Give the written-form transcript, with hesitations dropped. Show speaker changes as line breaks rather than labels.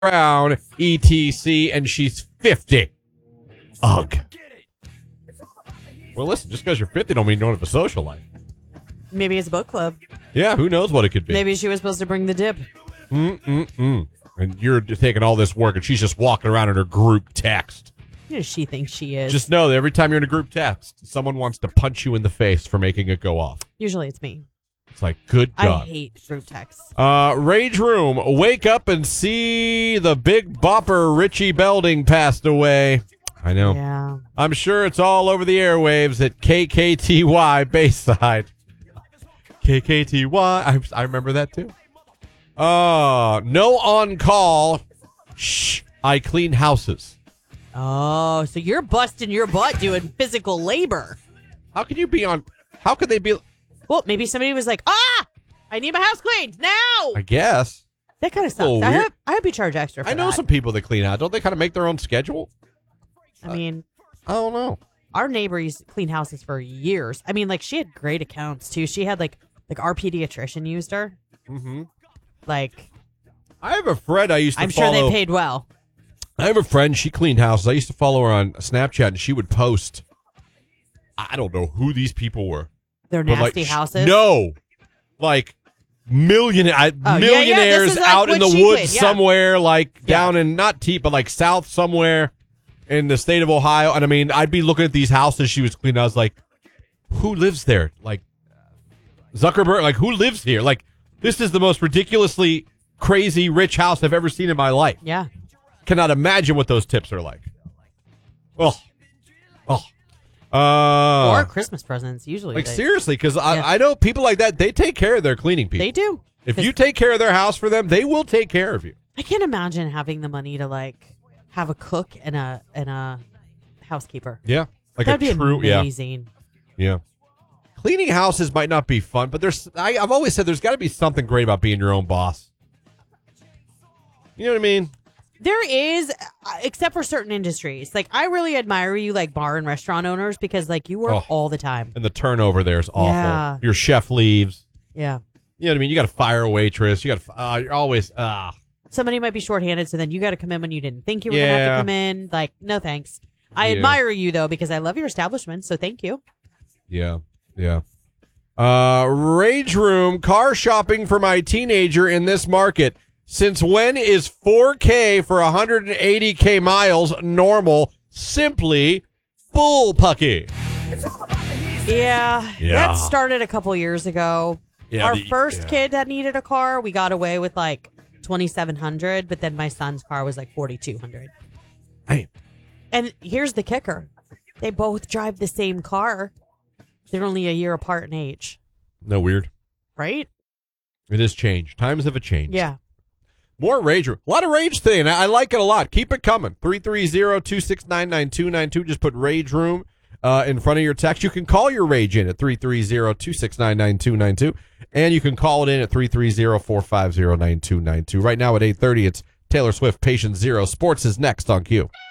around, etc., and she's 50. Ugh. Well, listen, just because you're 50 don't mean you don't have a social life.
Maybe it's a book club.
Yeah, who knows what it could be.
Maybe she was supposed to bring the dip.
And you're taking all this work, and she's just walking around in her group text.
Who does she think she is?
Just know that every time you're in a group text, someone wants to punch you in the face for making it go off.
Usually it's me.
It's like, good God.
I hate group texts.
Rage Room, wake up and see the big bopper Richie Belding passed away. I know.
Yeah.
I'm sure it's all over the airwaves at KKTY Bayside. KKTY. I remember that too. No on call. Shh. I clean houses.
Oh, so you're busting your butt doing physical labor.
How can you be on? How could they be?
Well, maybe somebody was like, I need my house cleaned now.
I guess.
That kind of sucks.
Oh,
I hope you charge extra for
I know
that.
some people that clean out. Don't they kind of make their own schedule?
I mean,
I don't know.
our neighbor used to clean houses for years. I mean, like, she had great accounts, too. She had, like our pediatrician used her.
Mm-hmm.
Like,
I have a friend I used to
I'm
follow.
sure they paid well.
I have a friend, she cleaned houses. I used to follow her on Snapchat, and she would post, I don't know who these people were.
Their
but
nasty
like,
houses?
No. Like, millionaires
This is like
out in
what
the
she
woods
did, yeah.
somewhere, like down in, not Teep, but like south somewhere in the state of Ohio. And I mean, I'd be looking at these houses she was cleaning. I was like, who lives there? Like, Zuckerberg, like, who lives here? Like, this is the most ridiculously crazy rich house I've ever seen in my life.
Yeah.
Cannot imagine what those tips are like. Or
Christmas presents, usually.
Like, seriously, because I know people like that, they take care of their cleaning people.
They do.
If you take care of their house for them, they will take care of you.
I can't imagine having the money to, like, have a cook and a housekeeper.
Yeah. Like
That'd
a
be
true,
amazing.
Yeah. Cleaning houses might not be fun, but I've always said there's got to be something great about being your own boss. You know what I mean?
There is, except for certain industries. Like, I really admire you, like, bar and restaurant owners, because, like, you work all the time.
And the turnover there is awful.
Yeah.
Your chef leaves.
Yeah.
You know what I mean? You got to fire a waitress. You got to, you're always,
Somebody might be shorthanded, so then you got to come in when you didn't think you were going to have to come in. Like, no thanks. I admire you, though, because I love your establishment, so thank you.
Yeah. Yeah. Rage Room, car shopping for my teenager in this market. Since when is 4K for 180K miles normal? Simply bullpucky.
Yeah. That started a couple years ago.
Yeah,
Our first kid that needed a car, we got away with like $2,700, but then my son's car was like $4,200.
Hey.
And here's the kicker. They both drive the same car. They're only a year apart in age.
No weird.
Right?
It has changed. Times have changed.
Yeah.
More rage. A lot of rage today, and I like it a lot. Keep it coming. 330-269-9292. Just put Rage Room in front of your text. You can call your rage in at 330-269-9292, and you can call it in at 330-450-9292. Right now at 8:30, it's Taylor Swift, Patient Zero. Sports is next on Q.